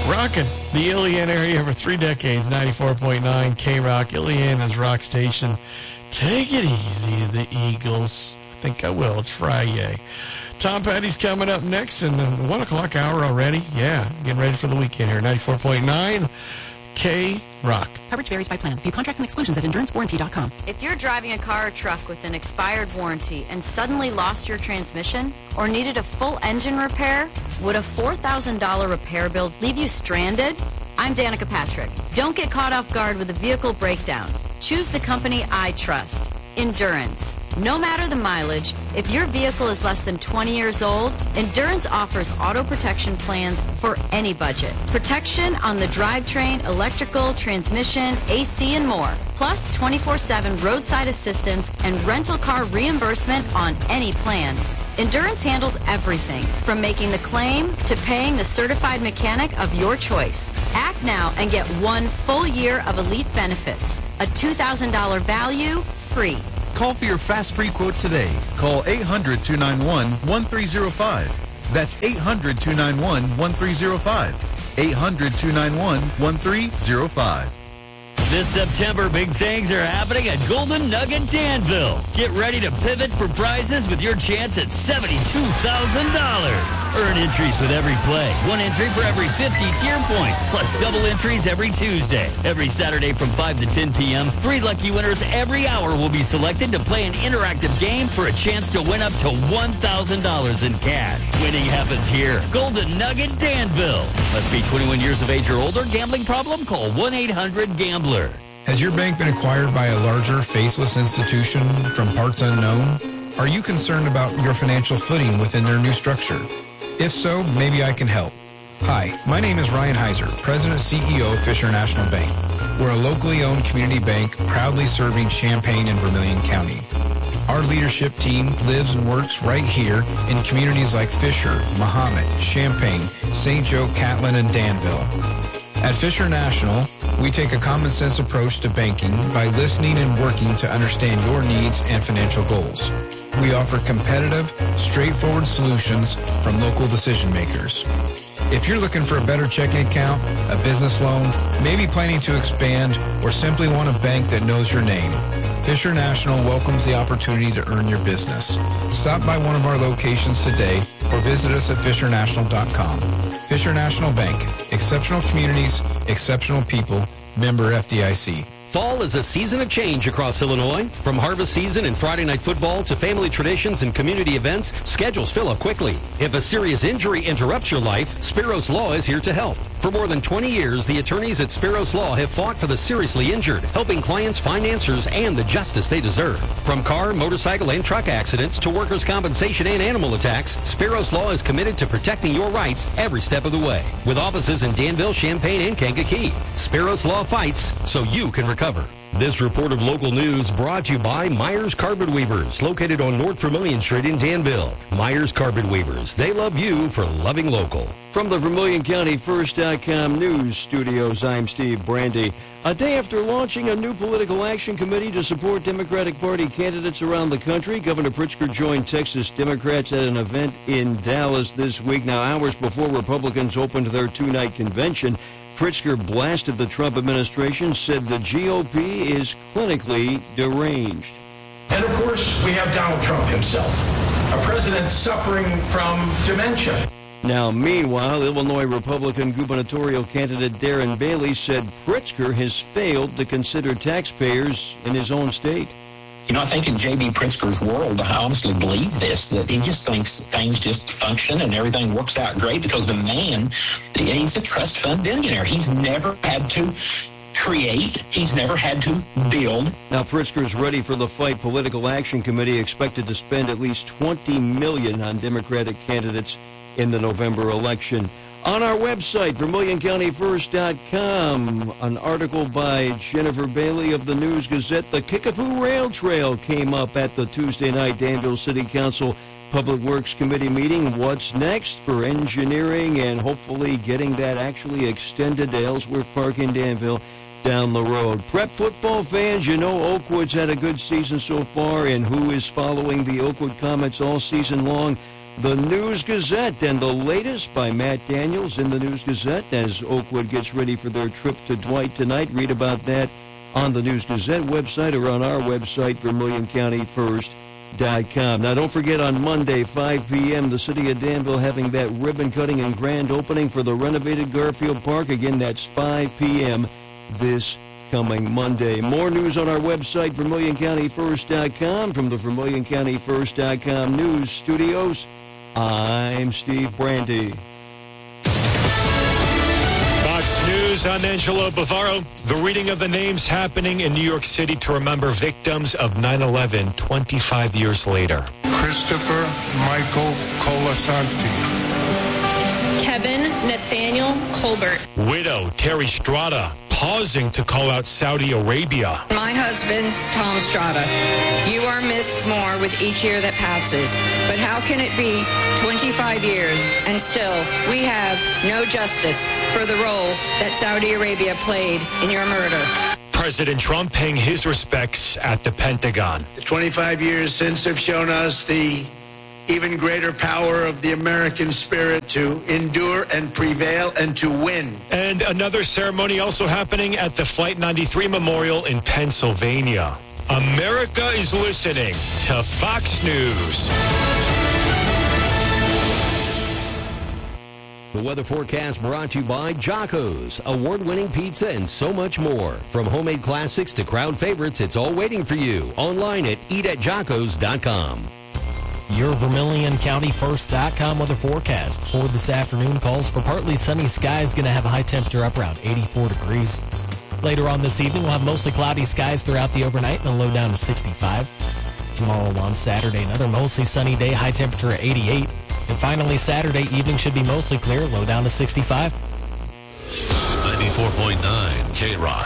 Rocking the Ilion area for 3 decades, 94.9 K-Rock. Ilion is rock station. Take it easy, the Eagles. I think I will. It's Friday. Tom Petty's coming up next in the 1 o'clock hour already. Yeah, getting ready for the weekend here. 94.9 K-Rock. Coverage varies by plan. View contracts and exclusions at endurancewarranty.com. If you're driving a car or truck with an expired warranty and suddenly lost your transmission or needed a full engine repair, would a $4,000 repair bill leave you stranded? I'm Danica Patrick. Don't get caught off guard with a vehicle breakdown. Choose the company I trust. Endurance. No matter the mileage, if your vehicle is less than 20 years old, Endurance offers auto protection plans for any budget. Protection on the drivetrain, electrical, transmission, AC, and more. Plus 24/7 roadside assistance and rental car reimbursement on any plan. Endurance handles everything, from making the claim to paying the certified mechanic of your choice. Act now and get 1 full year of elite benefits. A $2,000 value, free. Call for your fast free quote today. Call 800-291-1305. That's 800-291-1305. 800-291-1305. This September, big things are happening at Golden Nugget Danville. Get ready to pivot for prizes with your chance at $72,000. Earn entries with every play. 1 entry for every 50 tier points, plus double entries every Tuesday. Every Saturday from 5 to 10 p.m., 3 lucky winners every hour will be selected to play an interactive game for a chance to win up to $1,000 in cash. Winning happens here. Golden Nugget Danville. Must be 21 years of age or older. Gambling problem? Call 1-800-GAMBLER. Has your bank been acquired by a larger, faceless institution from parts unknown? Are you concerned about your financial footing within their new structure? If so, maybe I can help. Hi, my name is Ryan Heiser, President and CEO of Fisher National Bank. We're a locally owned community bank proudly serving Champaign and Vermilion County. Our leadership team lives and works right here in communities like Fisher, Mahomet, Champaign, St. Joe, Catlin, and Danville. At Fisher National, we take a common sense approach to banking by listening and working to understand your needs and financial goals. We offer competitive, straightforward solutions from local decision makers. If you're looking for a better checking account, a business loan, maybe planning to expand, or simply want a bank that knows your name, Fisher National welcomes the opportunity to earn your business. Stop by one of our locations today or visit us at fishernational.com. Fisher National Bank. Exceptional communities, exceptional people. Member FDIC. Fall is a season of change across Illinois. From harvest season and Friday night football to family traditions and community events, schedules fill up quickly. If a serious injury interrupts your life, Spiros Law is here to help. For more than 20 years, the attorneys at Spiros Law have fought for the seriously injured, helping clients find answers and the justice they deserve. From car, motorcycle, and truck accidents to workers' compensation and animal attacks, Spiros Law is committed to protecting your rights every step of the way. With offices in Danville, Champaign, and Kankakee, Spiros Law fights so you can recover. This report of local news brought to you by Myers Carpet Weavers, located on North Vermilion Street in Danville. Myers Carpet Weavers, they love you for loving local. From the Vermilion County First.com news studios, I'm Steve Brandy. A day after launching a new political action committee to support Democratic Party candidates around the country, Governor Pritzker joined Texas Democrats at an event in Dallas this week. Now, hours before Republicans opened their 2-night convention, Pritzker blasted the Trump administration, said the GOP is clinically deranged. And of course, we have Donald Trump himself, a president suffering from dementia. Now, meanwhile, Illinois Republican gubernatorial candidate Darren Bailey said Pritzker has failed to consider taxpayers in his own state. You know, I think in J.B. Pritzker's world, I honestly believe this, that he just thinks things just function and everything works out great because the man, he's a trust fund billionaire. He's never had to create. He's never had to build. Now, Pritzker's ready for the fight. Political Action Committee expected to spend at least $20 million on Democratic candidates in the November election. On our website, VermilionCountyFirst.com, an article by Jennifer Bailey of the News Gazette. The Kickapoo Rail Trail came up at the Tuesday night Danville City Council Public Works Committee meeting. What's next for engineering and hopefully getting that actually extended to Ellsworth Park in Danville down the road? Prep football fans, you know Oakwood's had a good season so far, and who is following the Oakwood Comets all season long? the News Gazette, and the latest by Matt Daniels in the News Gazette as Oakwood gets ready for their trip to Dwight tonight. Read about that on the News Gazette website or on our website, VermilionCountyFirst.com. Now, don't forget, on Monday, 5 p.m., the city of Danville having that ribbon cutting and grand opening for the renovated Garfield Park. Again, that's 5 p.m. this coming Monday. More news on our website, VermilionCountyFirst.com. From the VermilionCountyFirst.com news studios, I'm Steve Brandy. Fox News, I'm Angelo Bavaro. The reading of the names happening in New York City to remember victims of 9/11 25 years later. Christopher Michael Colasanti. Kevin Nathaniel Colbert. Widow Terry Strada pausing to call out Saudi Arabia. My husband, Tom Strada. You are missed more with each year that passes. But how can it be 25 years and still we have no justice for the role that Saudi Arabia played in your murder? President Trump paying his respects at the Pentagon. The 25 years since have shown us the even greater power of the American spirit to endure and prevail and to win. And another ceremony also happening at the Flight 93 Memorial in Pennsylvania. America is listening to Fox News. The weather forecast brought to you by Jocko's, award-winning pizza and so much more. From homemade classics to crowd favorites, it's all waiting for you. Online at eatatjockos.com. Your VermilionCountyFirst.com weather forecast for this afternoon calls for partly sunny skies, going to have a high temperature up around 84 degrees. Later on this evening, we'll have mostly cloudy skies throughout the overnight and a low down to 65. Tomorrow on Saturday, another mostly sunny day, high temperature at 88. And finally, Saturday evening should be mostly clear, low down to 65. 94.9 K-Rock.